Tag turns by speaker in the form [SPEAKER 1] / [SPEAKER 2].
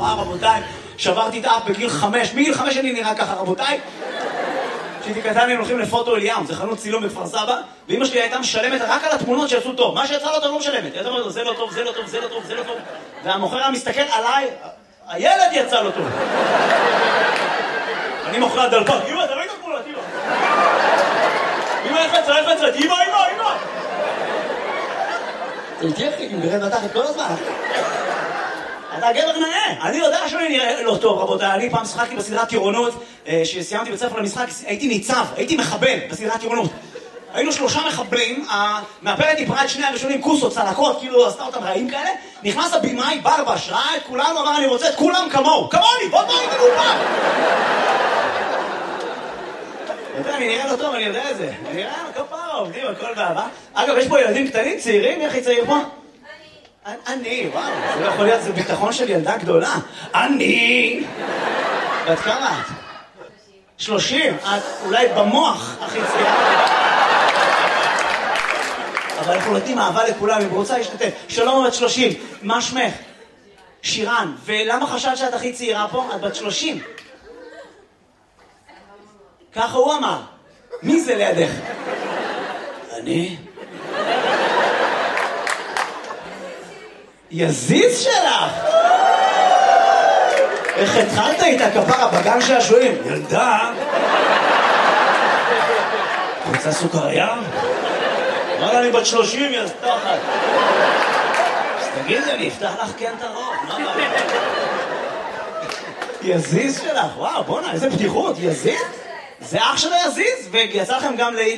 [SPEAKER 1] רבותיי, שברתי את האף בגיל 5, מגיל 5 אני נראה ככה, רבותיי. כשהייתי קטן היינו הולכים לפוטו אליאם, זה חנות צילום בכפר סבא, ואמא שלי הייתה משלמת רק על התמונות שיצאו טוב. מה שיצא לא טוב לא משלמת. היא הייתה אומרת לו, זה לא טוב, זה לא טוב, זה לא טוב, זה לא טוב. והמוכר היה מסתכל עליי, הילד יצא לו טוב. אני מוכר הדלפק, אמא, אתה לא היית תמונות, אמא. אמא, איך נצרת, אמא. זה איתי אחי, אם גרד בתחת כל הזמן. אתה גבר נאה. אני יודע שאני נראה לא טוב, רבותיי. אני פעם שחקתי בסדרת טירונות, שסיימתי בית ספר למשחק, הייתי ניצב, הייתי מחבל בסדרת טירונות. היינו 3 מחבלים, המאפרת דיברה את שני הראשונים, כוסות, צלקות, כאילו עשתה אותם רעים כאלה. נכנס הבימאי, ברבש, ראה את כולנו, אמר אני רוצה את כולם כמוהו. כמוני, בוא איתי לאופן. אני נראה לא טוב, אני יודע את זה. אני נראה כפרה, עובדים, הכל באהבה. אגב, יש פה ילדים קטנים, צעירים, מי הכי צעיר פה? אני, וואו, זה לא יכול להיות, זה ביטחון של ילדה גדולה. אני! ואת כמה את? 30. את אולי במוח הכי צעירה. אבל אנחנו נותנים אהבה לכולם, אם רוצה להשתתף. שלום, בת 30. מה שמך? שירן. ולמה חשבת שאת הכי צעירה פה? את בת 30. ככה הוא אמר. מי זה לידך? אני? יזיז שלך! איך התחלת איתה כפרה בגן שעשועים? ילדה! רוצה סוכריה? אבל אני בת 30, יא סתחת. אז תגידי, אני אפתח לך כן את הרוב. יזיז שלך, וואו, בוא'נה, איזה פתיחות, יזיז? זה אח שלו יזיז, ויצא לכם גם